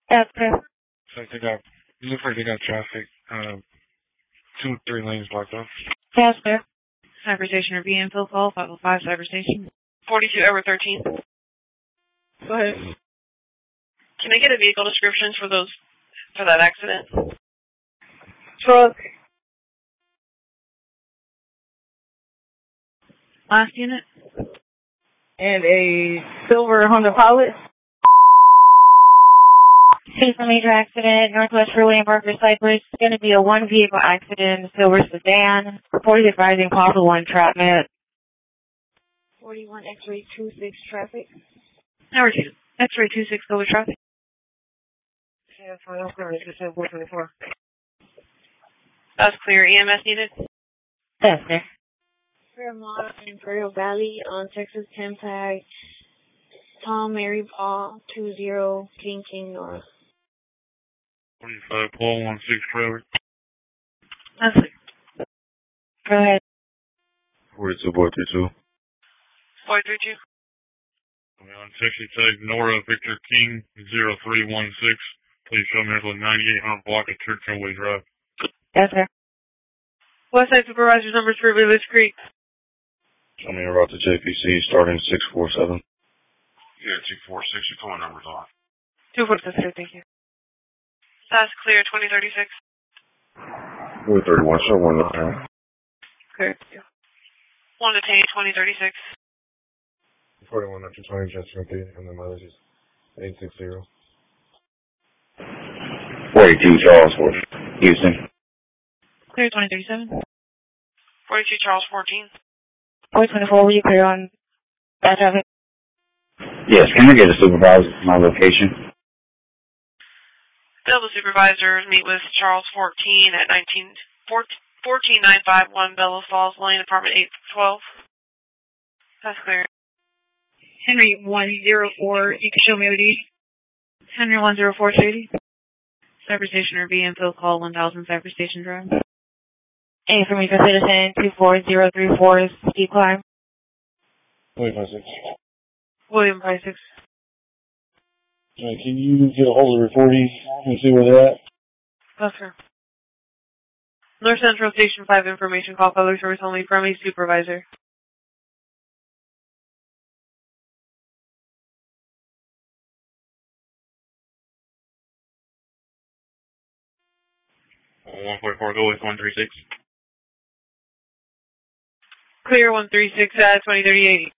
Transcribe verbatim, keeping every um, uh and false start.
That's clear. Looks like they got, looks like they got traffic, uh, two, three lanes blocked off. That's clear. Cyber Station or V M fill call, five oh five Cyber Station. forty-two Edward thirteen. Go ahead. Can I get a vehicle description for those, for that accident? Truck. Last unit? And a silver Honda Pilot. Case of major accident, Northwest Freeway and Barker Cypress. It's going to be a one vehicle accident, silver sedan. Reported advising possible entrapment. forty-one X-ray two six traffic. Number two. X-ray two six, go with traffic. Yeah, that's fine. I'm clear. It's just four twenty-four. That's clear. E M S needed? That's there. Fairmont, Imperial Valley on Texas ten tag. Tom, Mary, Paul, two zero, King, King, North. forty-five, Paul, one six, Trevor. That's clear. Go ahead. forty-two, boy, three two. four three two. On Texas tag, Nora, Victor King, zero three one six. Please show me the ninety-eight hundred block at Churchill Way Drive. That's there. West Side Supervisor's numbers for Village Creek. Show me a route to J P C starting six four seven. Yeah, two four six, your phone number's off. two four six, thank you. That's clear, twenty thirty-six. four thirty-one, show one nine. Clear. One detained, twenty thirty-six. forty-one after twenty, Jessica, and the mileage is eight six zero. forty-two, Charlesworth, Houston. Clear, twenty thirty-seven. forty-two, Charles, fourteen. four twenty-four, will you clear on that traffic? Yes, can I get a supervisor for my location? Bill the supervisor, meet with Charles fourteen at nineteen, fourteen nine five one Bellows Falls Lane, apartment eight twelve. That's clear. Henry one zero four, you can show me O D. Henry one zero four thirty. Cyber Station or V M fill call one thousand Cyber Station Drive. A for me for citizen, two four zero three four, steep climb. Wait, five six. William five six. Right, can you get a hold of the reporting and see where they're at? Yes, sir. North Central Station five information call, public service only from a supervisor. one forty-four, go with one three six. Clear one three six at twenty thirty eighty.